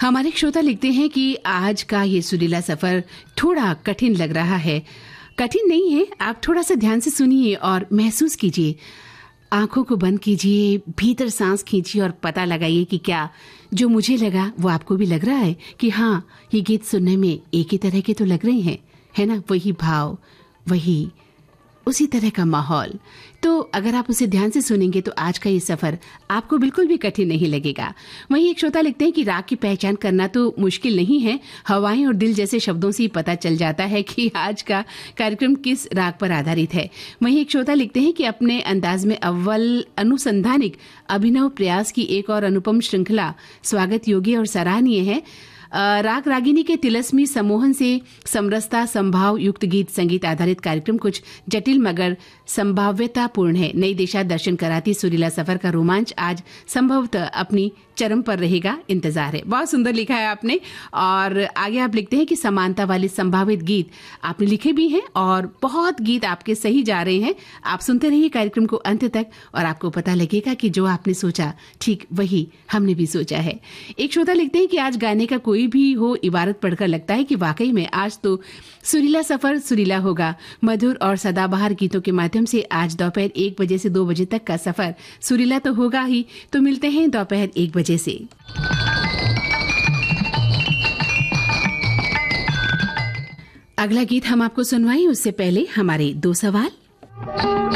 हमारे श्रोता लिखते हैं कि आज का ये सुरीला सफर थोड़ा कठिन लग रहा है। कठिन नहीं है, आप थोड़ा सा ध्यान से सुनिए और महसूस कीजिए। आंखों को बंद कीजिए, भीतर सांस खींचिए और पता लगाइए कि क्या जो मुझे लगा वो आपको भी लग रहा है कि हाँ, ये गीत सुनने में एक ही तरह के तो लग रहे हैं, है ना? वही भाव, वही उसी तरह का माहौल। तो अगर आप उसे ध्यान से सुनेंगे तो आज का ये सफर आपको बिल्कुल भी कठिन नहीं लगेगा। वहीं एक श्रोता लिखते हैं कि राग की पहचान करना तो मुश्किल नहीं है, हवाएं और दिल जैसे शब्दों से ही पता चल जाता है कि आज का कार्यक्रम किस राग पर आधारित है। वहीं एक श्रोता लिखते हैं कि अपने अंदाज में अव्वल अनुसंधानिक अभिनव प्रयास की एक और अनुपम श्रृंखला स्वागत योग्य और सराहनीय है। राग रागिनी के तिलस्मी सम्मोहन से समरसता संभाव युक्त गीत संगीत आधारित कार्यक्रम कुछ जटिल मगर संभाव्यतापूर्ण है। नई दिशा दर्शन कराती सुरीला सफर का रोमांच आज संभवतः अपनी चरम पर रहेगा, इंतजार है। बहुत सुंदर लिखा है आपने। और आगे आप लिखते हैं कि समानता वाले संभावित गीत आपने लिखे भी हैं और बहुत गीत आपके सही जा रहे हैं। आप सुनते रहिए कार्यक्रम को अंत तक और आपको पता लगेगा कि जो आपने सोचा ठीक वही हमने भी सोचा है। एक श्रोता लिखते हैं कि आज गाने का कोई भी हो इबारत पढ़कर लगता है कि वाकई में आज तो सुरीला सफर सुरीला होगा। मधुर और सदाबहार गीतों के माध्यम से आज दोपहर 1 बजे से 2 बजे तक का सफर सुरीला तो होगा ही। तो मिलते हैं दोपहर 1 बजे से। अगला गीत हम आपको सुनवाएं उससे पहले हमारे 2 सवाल।